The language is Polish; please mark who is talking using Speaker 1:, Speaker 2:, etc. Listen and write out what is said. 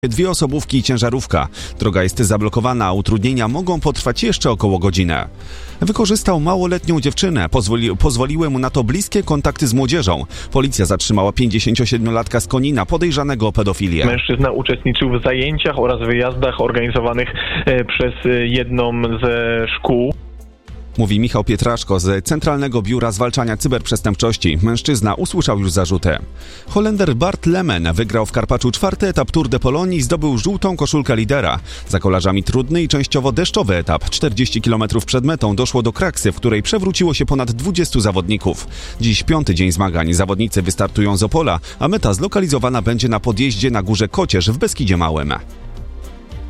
Speaker 1: Dwie osobówki i ciężarówka. Droga jest zablokowana, a utrudnienia mogą potrwać jeszcze około godzinę. Wykorzystał małoletnią dziewczynę. Pozwoliły mu na to bliskie kontakty z młodzieżą. Policja zatrzymała 57-latka z Konina podejrzanego o pedofilię.
Speaker 2: Mężczyzna uczestniczył w zajęciach oraz wyjazdach organizowanych przez jedną ze szkół.
Speaker 1: Mówi Michał Pietraszko z Centralnego Biura Zwalczania Cyberprzestępczości. Mężczyzna usłyszał już zarzuty. Holender Bart Lemen wygrał w Karpaczu 4. etap Tour de Pologne i zdobył żółtą koszulkę lidera. Za kolarzami trudny i częściowo deszczowy etap. 40 km przed metą doszło do kraksy, w której przewróciło się ponad 20 zawodników. Dziś 5. dzień zmagań. Zawodnicy wystartują z Opola, a meta zlokalizowana będzie na podjeździe na Górze Kocierz w Beskidzie Małym.